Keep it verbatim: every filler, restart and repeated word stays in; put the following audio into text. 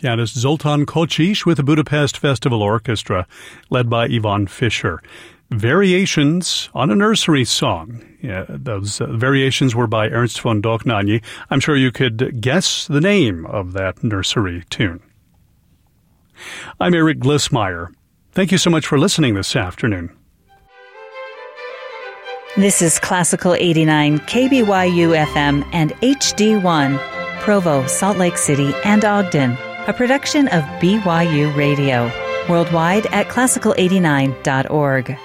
pianist Zoltan Kocsis with the Budapest Festival Orchestra, led by Ivan Fischer. Variations on a nursery song. Yeah, those uh, variations were by Ernst von Dohnanyi. I'm sure you could guess the name of that nursery tune. I'm Eric Glissmeyer. Thank you so much for listening this afternoon. This is Classical eighty-nine K B Y U F M and H D one, Provo, Salt Lake City, and Ogden, a production of B Y U Radio. Worldwide at classical eighty-nine dot org.